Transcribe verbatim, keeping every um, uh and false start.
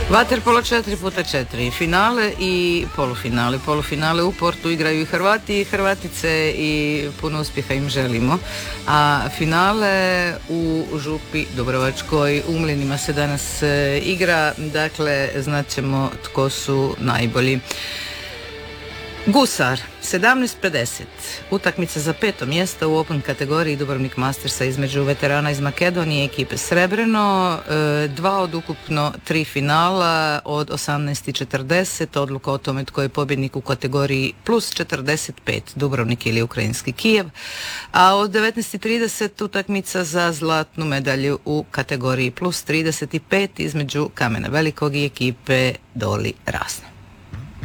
Vaterpolo četiri puta četiri, finale i polufinale. Polufinale u Portu igraju i Hrvati i Hrvatice i puno uspjeha im želimo. A finale u Župi Dubrovačkoj, u Mlinima se danas igra, dakle znaćemo tko su najbolji. Gusar, sedamnaest pedeset, utakmica za peto mjesto u Open kategoriji Dubrovnik Mastersa između veterana iz Makedonije i ekipe Srebreno, dva od ukupno tri finala od osamnaest četrdeset, odluka o tome tko je pobjednik u kategoriji plus četrdeset pet, Dubrovnik ili ukrajinski Kijev, a od devetnaest trideset utakmica za zlatnu medalju u kategoriji plus trideset pet između Kamena Velikog i ekipe Doli Razne.